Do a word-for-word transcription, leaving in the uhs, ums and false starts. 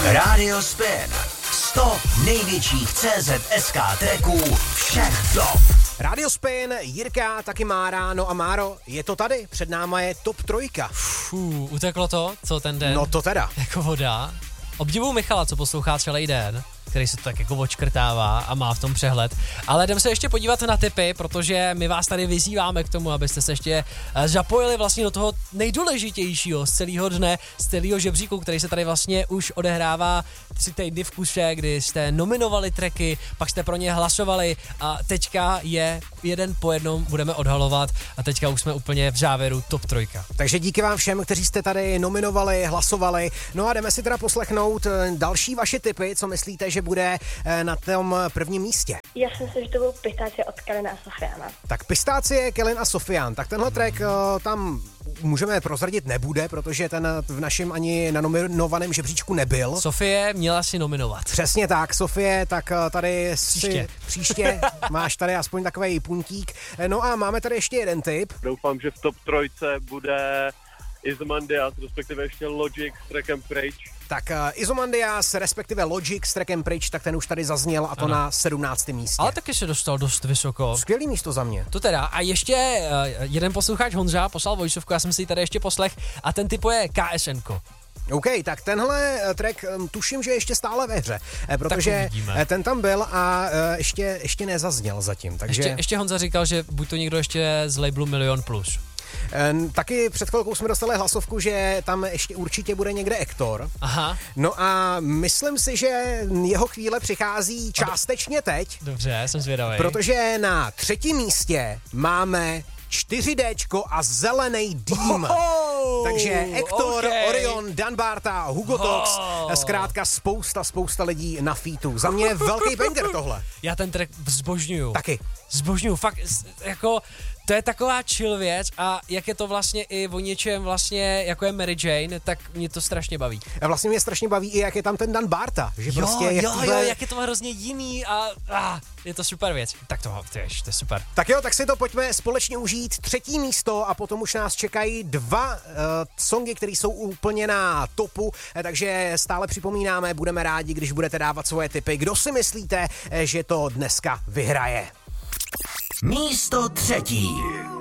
Radio Spin. sto největších C Z S K tracků všech dob. Radio Spin, Jirka, taky Mára, no a Máro, je to tady, před náma je top trojka. Fů, uteklo to, co ten den? No to teda. Jako voda. Obdivuju Michala, co poslouchá celý den, který se to tak jako očkrtává a má v tom přehled. Ale jdeme se ještě podívat na tipy, protože my vás tady vyzýváme k tomu, abyste se ještě zapojili vlastně do toho nejdůležitějšího z celého dne, z celého žebříku, který se tady vlastně už odehrává tři týdny v kuse, kdy jste nominovali tracky, pak jste pro ně hlasovali a teďka je jeden po jednom budeme odhalovat a teďka už jsme úplně v závěru top trojka. Takže díky vám všem, kteří jste tady nominovali, hlasovali. No a jdeme si teda poslechnout další vaše tipy, co myslíte, že bude na tom prvním místě. Já si myslím, že to budou pistácie od Kalina a Sofiana. Tak pistácie, Kelin a Sofian. Tak tenhle track tam můžeme prozradit nebude, protože ten v našem ani na nominovaném žebříčku nebyl. Sofie měla si nominovat. Přesně tak, Sofie, tak tady příště, si, příště máš tady aspoň takovej puntík. No a máme tady ještě jeden tip. Doufám, že v top trojce bude Izomandias, respektive ještě Logic s trackem Pryč. Tak uh, Izomandias, respektive Logic s trackem Pryč, tak ten už tady zazněl a to ano. na sedmnáctém místě. Ale taky se dostal dost vysoko. Skvělý místo za mě. To teda. A ještě uh, jeden posluchač Honza poslal vojsovku, já jsem si ji tady ještě poslech a ten typuje K S N ko. OK, tak tenhle track tuším, že je ještě stále ve hře, protože ten tam byl a ještě, ještě nezazněl zatím. Takže... Ještě, ještě Honza říkal, že buď to někdo ještě z labelu Milion Plus. Taky před chvilkou jsme dostali hlasovku, že tam ještě určitě bude někde Ektor. Aha. No a myslím si, že jeho chvíle přichází částečně teď. Dobře, jsem zvědavý. Protože na třetím místě máme čtyři déčko a zelený dým. Oh, Takže Ektor, okay. Orion, Dan Barta, Hugo Tox, oh. zkrátka spousta, spousta lidí na featu. Za mě velký banger tohle. Já ten track zbožňuju. Taky. Zbožňuju, fakt, jako, to je taková chill věc a jak je to vlastně i o něčem vlastně, jako je Mary Jane, tak mě to strašně baví. A vlastně mě strašně baví i jak je tam ten Dan Barta, že jo, prostě jo, jak, jo, jak je to hrozně jiný a, a je to super věc. Tak to, to, je, to je super. Tak jo, tak si to pojďme společně užít. Třetí místo a potom už nás čekají dva uh, songy, které jsou úplně na topu, takže stále připomínáme, budeme rádi, když budete dávat svoje tipy. Kdo si myslíte, že to dneska vyhraje? Místo třetí.